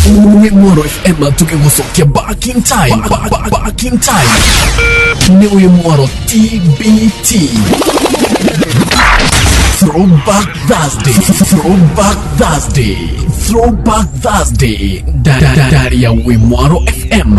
Wimoro FM tukigosokia back in time. Back in time. Ni Wimoro TBT. Throwback Thursday. Dari ya Wimoro FM.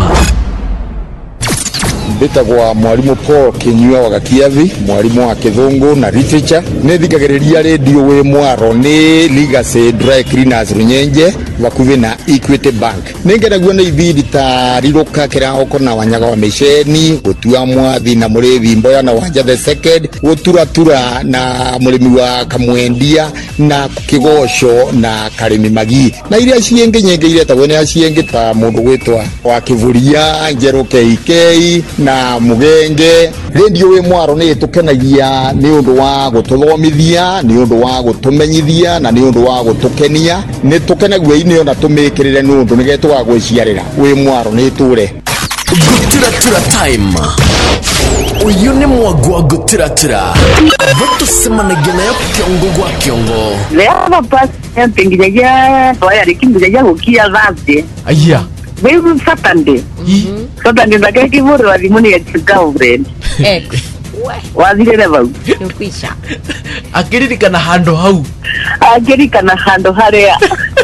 Mbitagwa mwalimu Paul Kinyua wa Gakiavi, mwalimu wa Kithungu na literature. Nithikagiriria radio Wimoro ni Legacy Dry Cleaners Runyenje vakuvi na Equity Bank. Ningenaguo ni ibidi ta riroka kira okona wanyaga wa mesheni gutua mwathi na murevi mboya na wanja the second guturatura na murimi wa Kamwendia na Kigosho na Karimi Magi na iria cienge nyenge iria tagwo ni acienge ta mundu gwitwa wa Kivuria Njero KK na Mugenge. Radio Wimoro ni tukenagia ni undu wa gututhomithia, ni undu wa gutumenyithia na ni undu wa gutukenia. Ni tukenagia ini ona tumikirire ni undu nigetu wa gwiciarira Wimoro ni ture gutira time. Uyu ni mwagwa gutira voto semana gena ya kiongo gwa kiongo leo pas pengijaja waya likimbijaja gukia Thursday aya wewe Saturday ndake kiburu wa limoni ya girlfriend wazile level Nukwisha akirika na hando hau akirika na hando harea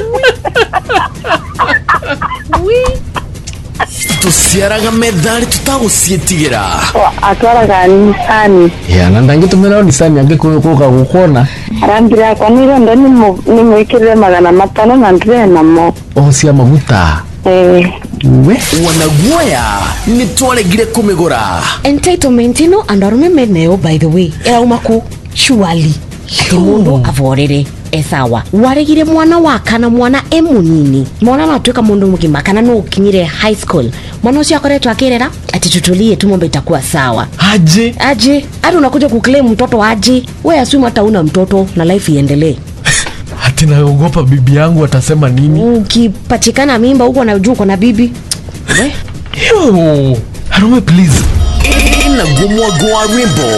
tusiaraga medali tutagusietigera atwaraga Nisani ya nandangi tumena Nisani angekuka gukona arambira kwa niro ndo ni mwikire magana matano na ndre na mo osia maguta we wanaguoya ni twaregire kumigura entitlement ino andarume meneo by the way era umaku surely mundu avorere esawa waregire mwana wakana mwana emunini mwana natweka mundu mugima kana no ukinyire high school mwana ucio akoretwa akirera atitutulie tumombe itakuwa sawa aje hadi unakuja kuclaim mtoto aje wewe assume hata una mtoto na life iendelee. Hati naogopa bibi yangu atasema nini ukipatikana mimba huko na ujue uko na bibi we yo Harume please ina gumwa gwa wimbo